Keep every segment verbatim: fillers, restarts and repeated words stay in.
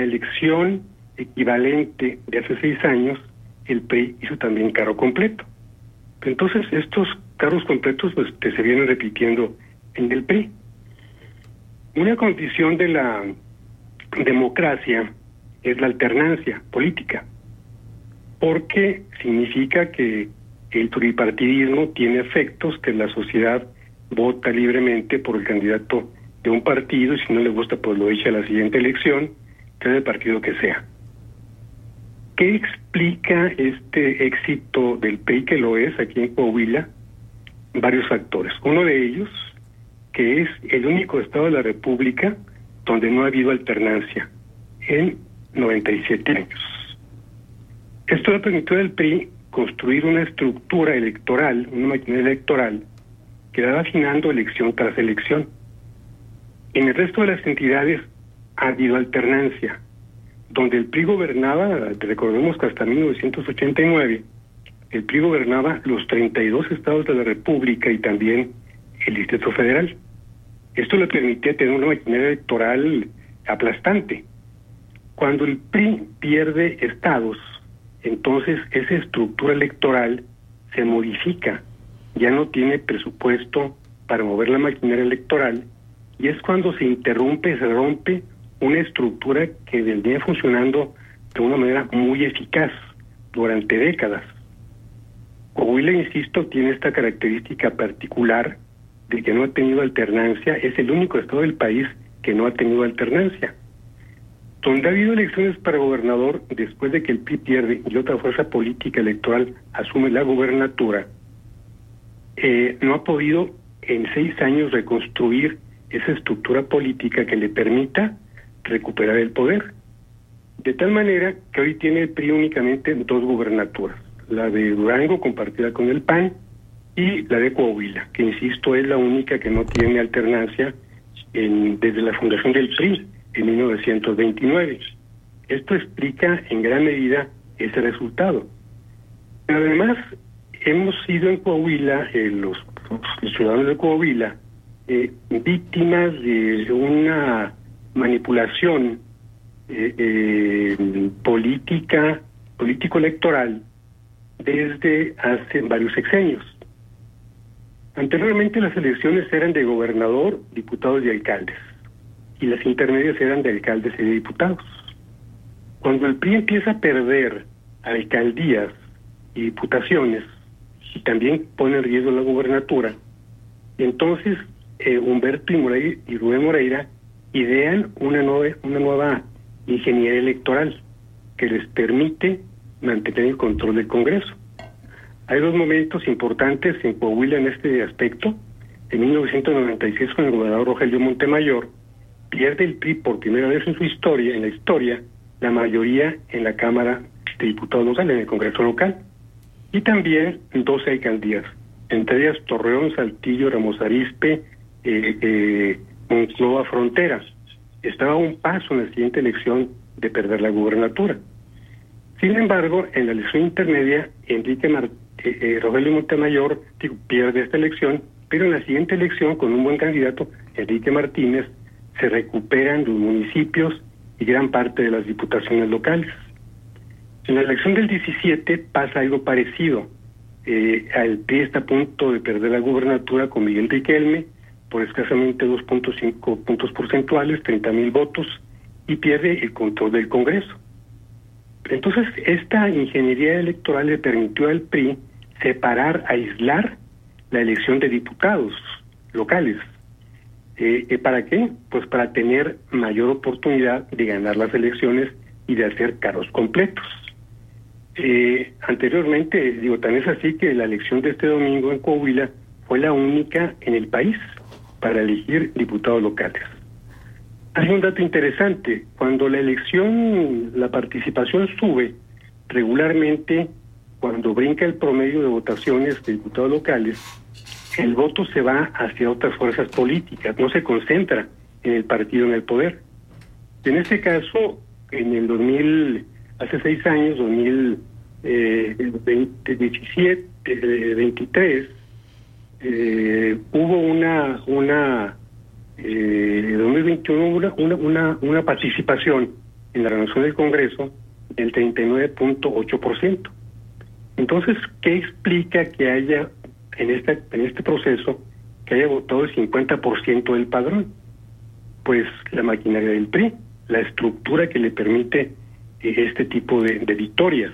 la elección equivalente de hace seis años, el P R I hizo también cargo completo. Entonces, estos cargos completos pues, que se vienen repitiendo en el P R I. Una condición de la democracia es la alternancia política, porque significa que el pluripartidismo tiene efectos, que la sociedad vota libremente por el candidato de un partido, y si no le gusta, pues lo echa a la siguiente elección, que es el partido que sea. ¿Qué explica este éxito del P R I, que lo es aquí en Coahuila? Varios factores. Uno de ellos, que es el único estado de la República donde no ha habido alternancia en noventa y siete años. Esto le permitió al P R I construir una estructura electoral, una maquinaria electoral, que va afinando elección tras elección. En el resto de las entidades ha habido alternancia. Donde el P R I gobernaba, recordemos que hasta mil novecientos ochenta y nueve, el P R I gobernaba los treinta y dos estados de la República y también el Distrito Federal. Esto le permitía tener una maquinaria electoral aplastante. Cuando el P R I pierde estados, entonces esa estructura electoral se modifica. Ya no tiene presupuesto para mover la maquinaria electoral, y es cuando se interrumpe, se rompe una estructura que venía funcionando de una manera muy eficaz durante décadas. Coahuila, insisto, tiene esta característica particular de que no ha tenido alternancia. Es el único estado del país que no ha tenido alternancia. Donde ha habido elecciones para gobernador después de que el P R I pierde y otra fuerza política electoral asume la gubernatura, eh, no ha podido en seis años reconstruir esa estructura política que le permita recuperar el poder. De tal manera que hoy tiene el P R I únicamente dos gubernaturas, la de Durango compartida con el P A N y la de Coahuila, que insisto es la única que no tiene alternancia en, desde la fundación del P R I en mil novecientos veintinueve. Esto explica en gran medida ese resultado. Pero además hemos sido en Coahuila, eh, los, los ciudadanos de Coahuila, eh, víctimas de una manipulación eh, eh, política, político-electoral desde hace varios sexenios. Anteriormente las elecciones eran de gobernador, diputados y alcaldes, y las intermedias eran de alcaldes y de diputados. Cuando el P R I empieza a perder alcaldías y diputaciones, y también pone en riesgo la gubernatura, entonces eh, Humberto y, Moreira, y Rubén Moreira idean una nueva, una nueva ingeniería electoral que les permite mantener el control del Congreso. Hay dos momentos importantes en Coahuila en este aspecto. En mil novecientos noventa y seis, con el gobernador Rogelio Montemayor, pierde el P R I por primera vez en su historia, en la historia, la mayoría en la Cámara de Diputados local, en el Congreso local, y también doce alcaldías, entre ellas Torreón, Saltillo, Ramos Arizpe, eh, eh, Monclova, Fronteras. Estaba a un paso en la siguiente elección de perder la gubernatura. Sin embargo, en la elección intermedia, Enrique Mar eh, eh, Rogelio Montemayor digo, pierde esta elección, pero en la siguiente elección, con un buen candidato, Enrique Martínez, se recuperan los municipios y gran parte de las diputaciones locales. En la elección del diecisiete pasa algo parecido. Eh, el P R I está a punto de perder la gubernatura con Miguel Riquelme por escasamente dos punto cinco puntos porcentuales, treinta mil votos, y pierde el control del Congreso. Entonces, esta ingeniería electoral le permitió al P R I separar, aislar la elección de diputados locales. Eh, ¿Para qué? Pues para tener mayor oportunidad de ganar las elecciones y de hacer cargos completos. Eh, anteriormente, digo, tan es así que la elección de este domingo en Coahuila fue la única en el país para elegir diputados locales. Hay un dato interesante: cuando la elección, la participación sube regularmente, cuando brinca el promedio de votaciones de diputados locales, el voto se va hacia otras fuerzas políticas, no se concentra en el partido en el poder. En este caso, en el dos mil, hace seis años, dos mil diecisiete, veintitrés, eh, hubo una, una, eh, dos mil veintiuno, una, una, una, una participación en la renovación del Congreso del treinta y nueve punto ocho por ciento. Entonces, ¿qué explica que haya en este, en este proceso que haya votado el cincuenta por ciento del padrón? Pues la maquinaria del P R I, la estructura que le permite eh, este tipo de, de victorias,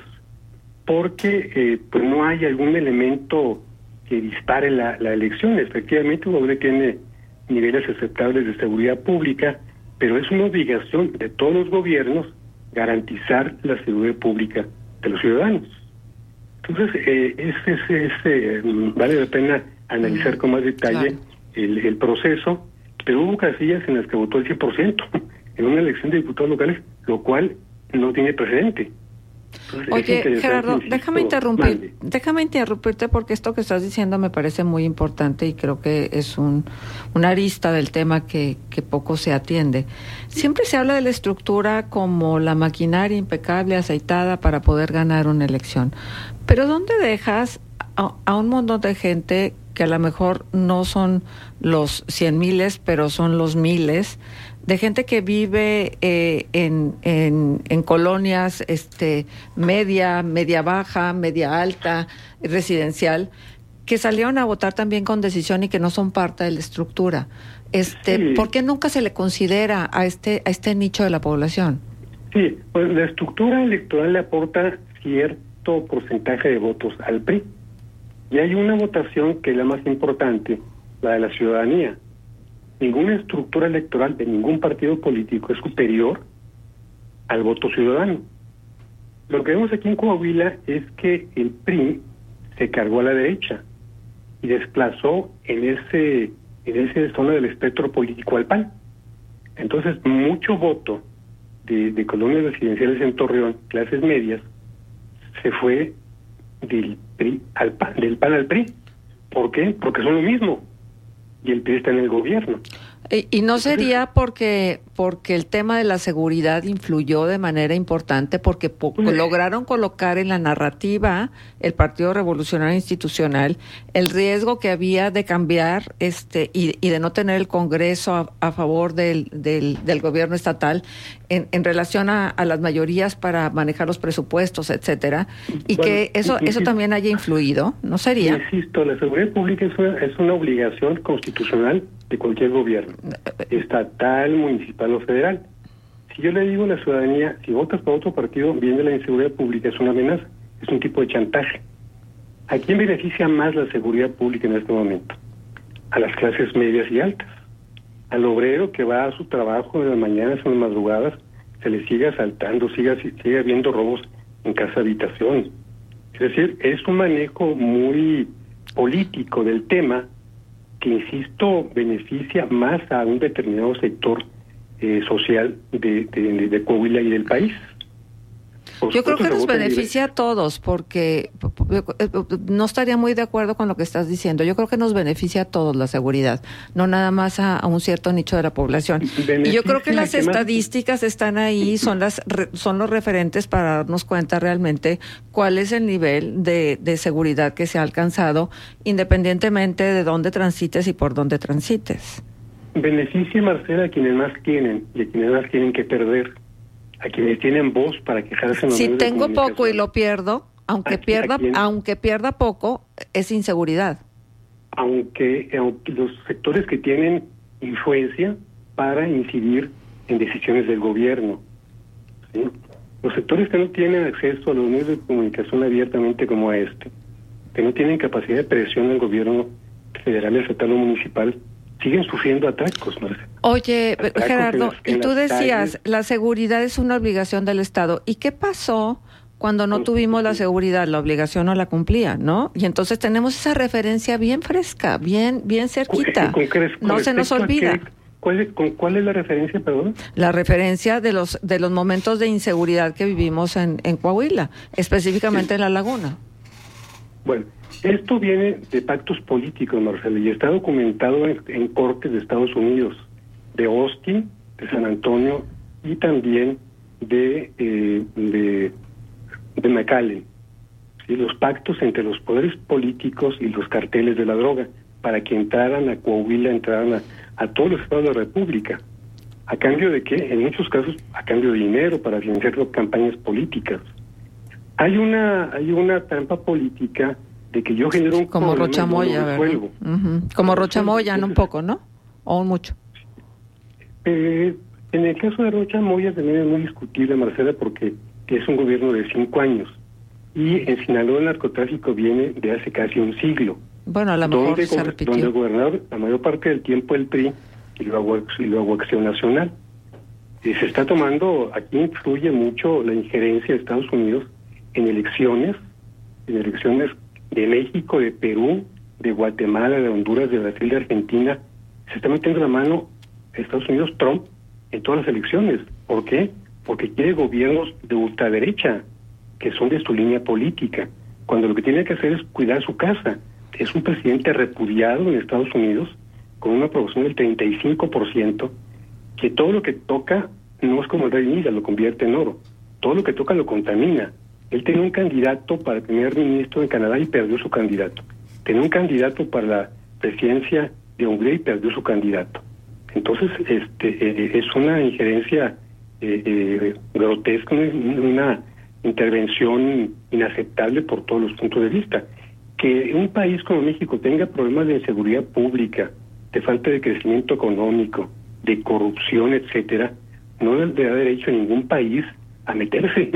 porque eh, pues no hay algún elemento que dispare la, la elección. Efectivamente, Coahuila tiene niveles aceptables de seguridad pública, pero es una obligación de todos los gobiernos garantizar la seguridad pública de los ciudadanos. Entonces, eh, es, es, es, eh, vale la pena analizar con más detalle claro. el, el proceso, pero hubo casillas en las que votó el cien por ciento en una elección de diputados locales, lo cual no tiene precedente. Entonces, Oye, Gerardo, insisto, déjame interrumpir, mande. déjame interrumpirte porque esto que estás diciendo me parece muy importante y creo que es un una arista del tema que, que poco se atiende. Siempre se habla de la estructura como la maquinaria impecable, aceitada para poder ganar una elección. Pero ¿dónde dejas a, a un montón de gente que a lo mejor no son los cien miles, pero son los miles, de gente que vive eh, en, en, en colonias este, media, media baja, media alta, residencial, que salieron a votar también con decisión y que no son parte de la estructura? Este, sí. ¿Por qué nunca se le considera a este, a este nicho de la población? Sí, pues la estructura electoral le aporta cierto porcentaje de votos al P R I. Y hay una votación que es la más importante, la de la ciudadanía. Ninguna estructura electoral de ningún partido político es superior al voto ciudadano. Lo que vemos aquí en Coahuila es que el P R I se cargó a la derecha y desplazó en ese en esa zona del espectro político al P A N. Entonces, mucho voto de, de colonias residenciales en Torreón, clases medias, se fue del P R I al P A N, del P A N al P R I. ¿Por qué? Porque son lo mismo. Y el P R I está en el gobierno. Y, y no sería porque porque el tema de la seguridad influyó de manera importante, porque po- pues, lograron colocar en la narrativa el Partido Revolucionario Institucional el riesgo que había de cambiar este y, y de no tener el Congreso a, a favor del, del, del gobierno estatal en, en relación a, a las mayorías para manejar los presupuestos, etcétera, y bueno, que eso insisto, eso también haya influido, ¿no sería? Insisto, la seguridad pública es una, es una obligación constitucional de cualquier gobierno, estatal, municipal o federal. Si yo le digo a la ciudadanía, si votas por otro partido, viene la inseguridad pública, es una amenaza, es un tipo de chantaje. ¿A quién beneficia más la seguridad pública en este momento? A las clases medias y altas. Al obrero que va a su trabajo en las mañanas, en las madrugadas, se le sigue asaltando, sigue, sigue habiendo robos en casa habitación. Es decir, es un manejo muy político del tema que, insisto, beneficia más a un determinado sector eh, social de, de, de Coahuila y del país. Por Yo creo que nos beneficia libre. a todos, porque no estaría muy de acuerdo con lo que estás diciendo. Yo creo que nos beneficia a todos la seguridad, no nada más a, a un cierto nicho de la población. Beneficia, y yo creo que las que estadísticas más... están ahí, son las son los referentes para darnos cuenta realmente cuál es el nivel de, de seguridad que se ha alcanzado, independientemente de dónde transites y por dónde transites. Beneficia, Marcela, a quienes más tienen y a quienes más tienen que perder. A quienes tienen voz para quejarse. En los si tengo poco y lo pierdo, aunque aquí, pierda quien, aunque pierda poco, es inseguridad. Aunque, aunque los sectores que tienen influencia para incidir en decisiones del gobierno, ¿sí? Los sectores que no tienen acceso a los medios de comunicación abiertamente como a este, que no tienen capacidad de presión del gobierno federal, estatal o municipal, siguen sufriendo atracos, Marcela. Oye, atracos Gerardo, las, y tú decías, calles. La seguridad es una obligación del Estado. ¿Y qué pasó cuando no tuvimos la seguridad? La obligación no la cumplía, ¿no? Y entonces tenemos esa referencia bien fresca, bien bien cerquita. ¿Con, con, con no se nos olvida. ¿Cuál es, con, ¿Cuál es la referencia, perdón? La referencia de los de los momentos de inseguridad que vivimos en, en Coahuila, específicamente sí. en La Laguna. Bueno, esto viene de pactos políticos, Marcelo, y está documentado en, en cortes de Estados Unidos, de Austin, de San Antonio y también de eh, de, de McAllen. ¿Sí? Los pactos entre los poderes políticos y los carteles de la droga para que entraran a Coahuila, entraran a, a todos los estados de la República. ¿A cambio de qué? En muchos casos, a cambio de dinero para financiar campañas políticas. Hay una hay una trampa política de que yo genero un como Rocha Moya, ¿verdad? Uh-huh. Como Rocha Moya, ¿no? Un poco, ¿no? O un mucho. Eh, en el caso de Rocha Moya también es muy discutible, Marcela, porque es un gobierno de cinco años. Y en Sinaloa el narcotráfico viene de hace casi un siglo. Bueno, a lo mejor donde, se repitió. Donde el gobernador, la mayor parte del tiempo, el P R I y luego, y luego Acción Nacional. Y se está tomando, aquí influye mucho la injerencia de Estados Unidos en elecciones, en elecciones de México, de Perú, de Guatemala, de Honduras, de Brasil, de Argentina. Se está metiendo la mano Estados Unidos, Trump, en todas las elecciones. ¿Por qué? Porque quiere gobiernos de ultraderecha, que son de su línea política, cuando lo que tiene que hacer es cuidar su casa. Es un presidente repudiado en Estados Unidos, con una aprobación del treinta y cinco por ciento, que todo lo que toca no es como el rey Midas, lo convierte en oro. Todo lo que toca lo contamina. Él tenía un candidato para primer ministro en Canadá y perdió su candidato. Tenía un candidato para la presidencia de Hungría y perdió su candidato. Entonces, este eh, es una injerencia eh, eh, grotesca, una, una intervención inaceptable por todos los puntos de vista. Que un país como México tenga problemas de inseguridad pública, de falta de crecimiento económico, de corrupción, etcétera, no le da derecho a ningún país a meterse.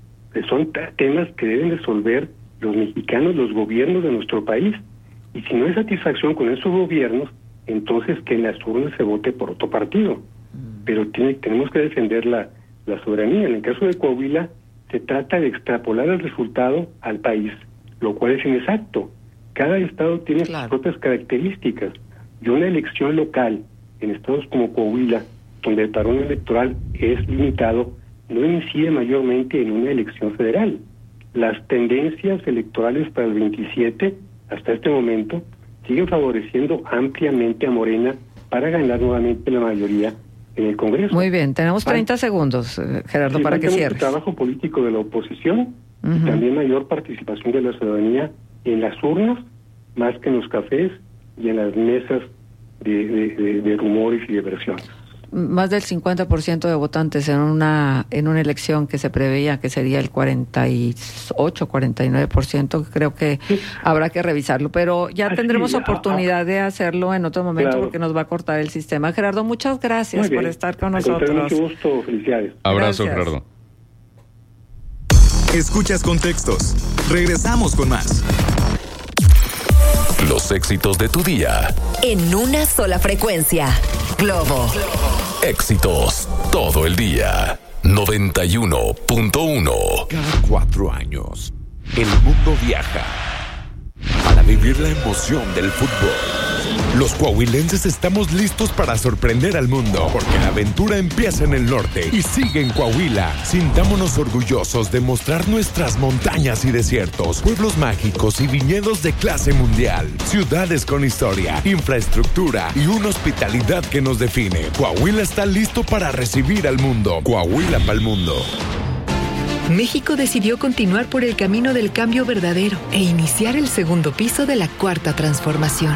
Son t- temas que deben resolver los mexicanos, los gobiernos de nuestro país. Y si no hay satisfacción con esos gobiernos, entonces que en las urnas se vote por otro partido. Pero tiene, tenemos que defender la, la soberanía. En el caso de Coahuila, se trata de extrapolar el resultado al país, lo cual es inexacto. Cada estado tiene claro. sus propias características. Y una elección local en estados como Coahuila, donde el padrón electoral es limitado, no incide mayormente en una elección federal. Las tendencias electorales para el veintisiete, hasta este momento, siguen favoreciendo ampliamente a Morena para ganar nuevamente la mayoría en el Congreso. Muy bien, tenemos treinta segundos, Gerardo, sí, para que cierres. El trabajo político de la oposición, uh-huh. y también mayor participación de la ciudadanía en las urnas, más que en los cafés y en las mesas de, de, de, de rumores y de versiones. Más del cincuenta por ciento de votantes en una en una elección que se preveía que sería el cuarenta y ocho, cuarenta y nueve por ciento, creo que sí. habrá que revisarlo, pero ya Así, tendremos oportunidad de hacerlo en otro momento, claro. porque nos va a cortar el sistema. Gerardo, muchas gracias por estar con nosotros. Mucho gusto, felicidades. Abrazo, Gracias. Gerardo. Escuchas Contextos. Regresamos con más. Los éxitos de tu día. En una sola frecuencia. Globo. Éxitos todo el día. noventa y uno punto uno. Cada cuatro años, el mundo viaja para vivir la emoción del fútbol. Los coahuilenses estamos listos para sorprender al mundo, porque la aventura empieza en el norte y sigue en Coahuila. Sintámonos orgullosos de mostrar nuestras montañas y desiertos, pueblos mágicos y viñedos de clase mundial, ciudades con historia, infraestructura y una hospitalidad que nos define. Coahuila está listo para recibir al mundo. Coahuila pa'l mundo. México decidió continuar por el camino del cambio verdadero e iniciar el segundo piso de la cuarta transformación.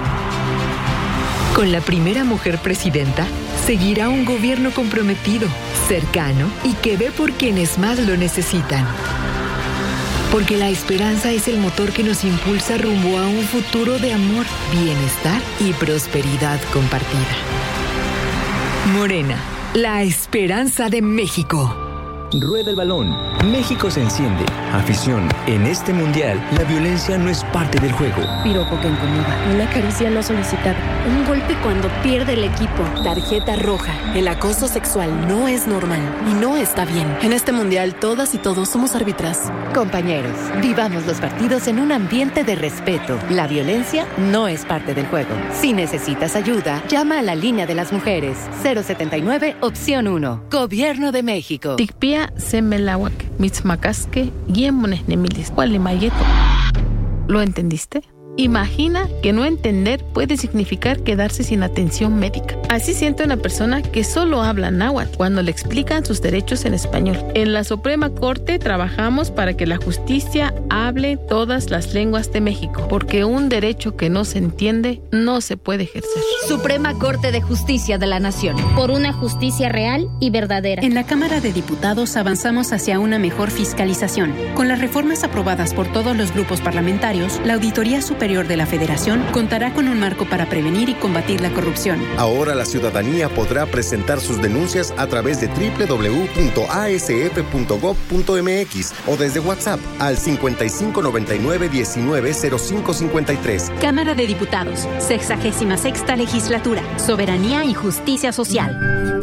Con la primera mujer presidenta, seguirá un gobierno comprometido, cercano y que ve por quienes más lo necesitan. Porque la esperanza es el motor que nos impulsa rumbo a un futuro de amor, bienestar y prosperidad compartida. Morena, la esperanza de México. Rueda el balón. México se enciende. Afición. En este mundial, la violencia no es parte del juego. Piropo que incomoda. Una caricia no solicitada. Un golpe cuando pierde el equipo. Tarjeta roja. El acoso sexual no es normal y no está bien. En este mundial, todas y todos somos árbitras. Compañeros, vivamos los partidos en un ambiente de respeto. La violencia no es parte del juego. Si necesitas ayuda, llama a la línea de las mujeres. cero setenta y nueve, opción uno. Gobierno de México. Tikpia semelawak, mitzmacasque, guiemones nemilis, cualimayeto. ¿Lo entendiste? Imagina que no entender puede significar quedarse sin atención médica. Así siente una persona que solo habla náhuatl cuando le explican sus derechos en español. En la Suprema Corte trabajamos para que la justicia hable todas las lenguas de México, porque un derecho que no se entiende no se puede ejercer. Suprema Corte de Justicia de la Nación. Por una justicia real y verdadera. En la Cámara de Diputados avanzamos hacia una mejor fiscalización. Con las reformas aprobadas por todos los grupos parlamentarios, la Auditoría Superior de la Federación contará con un marco para prevenir y combatir la corrupción. Ahora la ciudadanía podrá presentar sus denuncias a través de doble u doble u doble u punto a s f punto gob punto m x o desde WhatsApp al cincuenta y cinco noventa y nueve diecinueve cero cinco cincuenta y tres. Cámara de Diputados, sexagésima sexta legislatura, soberanía y justicia social.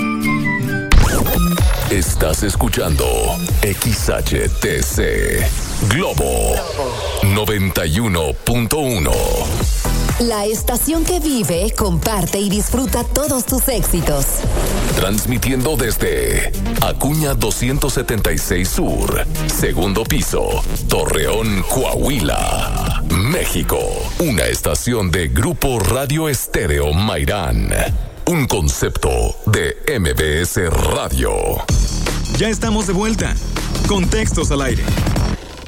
Estás escuchando X H T C Globo noventa y uno punto uno. La estación que vive, comparte y disfruta todos tus éxitos. Transmitiendo desde Acuña doscientos setenta y seis Sur, segundo piso, Torreón, Coahuila, México. Una estación de Grupo Radio Estéreo Mairán. Un concepto de M B S Radio. Ya estamos de vuelta. Contextos al aire.